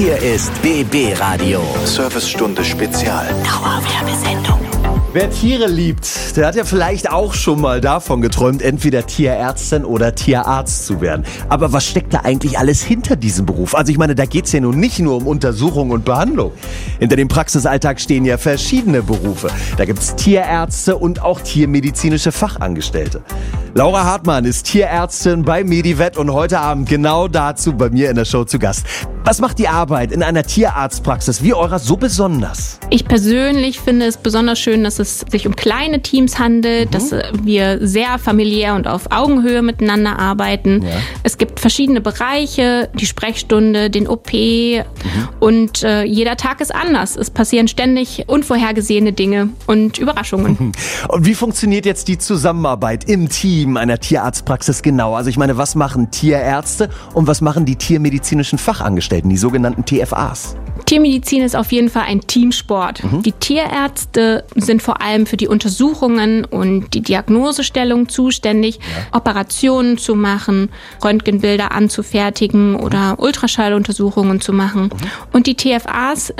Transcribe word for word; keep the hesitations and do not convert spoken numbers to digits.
Hier ist B B Radio. Servicestunde Spezial. Dauerwerbesendung. Wer Tiere liebt, der hat ja vielleicht auch schon mal davon geträumt, entweder Tierärztin oder Tierarzt zu werden. Aber was steckt da eigentlich alles hinter diesem Beruf? Also ich meine, da geht's ja nun nicht nur um Untersuchung und Behandlung. Hinter dem Praxisalltag stehen ja verschiedene Berufe. Da gibt's Tierärzte und auch tiermedizinische Fachangestellte. Laura Hartmann ist Tierärztin bei Medivet und heute Abend genau dazu bei mir in der Show zu Gast. Was macht die Arbeit in einer Tierarztpraxis wie eurer so besonders? Ich persönlich finde es besonders schön, dass es sich um kleine Teams handelt, mhm. dass wir sehr familiär und auf Augenhöhe miteinander arbeiten. Ja. Es gibt verschiedene Bereiche, die Sprechstunde, den O P mhm. und äh, jeder Tag ist anders. Es passieren ständig unvorhergesehene Dinge und Überraschungen. Mhm. Und wie funktioniert jetzt die Zusammenarbeit im Team einer Tierarztpraxis genau? Also ich meine, was machen Tierärzte und was machen die tiermedizinischen Fachangestellten, die sogenannten T F As? Tiermedizin ist auf jeden Fall ein Teamsport. Mhm. Die Tierärzte sind vor allem für die Untersuchungen und die Diagnosestellung zuständig, ja. Operationen zu machen, Röntgenbilder anzufertigen oder Ultraschalluntersuchungen zu machen. Mhm. Und die T F As